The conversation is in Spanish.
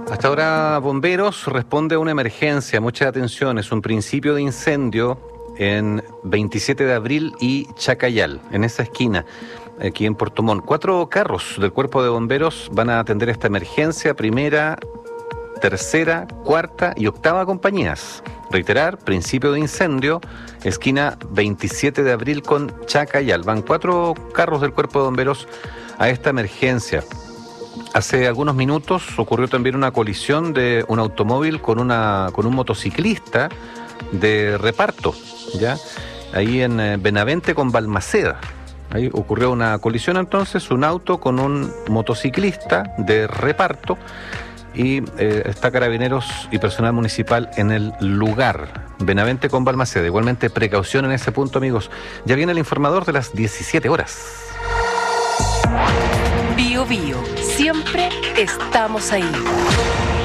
Hasta ahora, Bomberos responde a una emergencia. Mucha atención, es un principio de incendio en 27 de abril y Chacayal, en esa esquina, aquí en Puerto Montt. 4 carros del Cuerpo de Bomberos van a atender esta emergencia, primera, tercera, cuarta y octava compañías. Reiterar, principio de incendio, esquina 27 de abril con Chacayal. Van 4 carros del Cuerpo de Bomberos a esta emergencia. Hace algunos minutos ocurrió también una colisión de un automóvil con un motociclista de reparto, ¿ya? Ahí en Benavente con Balmaceda. Ahí ocurrió una colisión entonces, un auto con un motociclista de reparto y está Carabineros y personal municipal en el lugar. Benavente con Balmaceda. Igualmente precaución en ese punto, amigos. Ya viene el informador de las 17 horas. Bio Bio, siempre estamos ahí.